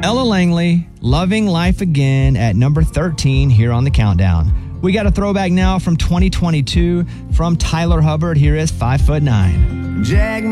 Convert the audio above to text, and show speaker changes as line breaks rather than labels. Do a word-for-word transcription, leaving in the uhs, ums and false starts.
Ella Langley, Loving Life Again at number thirteen here on the countdown. We got a throwback now from twenty twenty-two from Tyler Hubbard. Here is Five Foot Nine.
Jag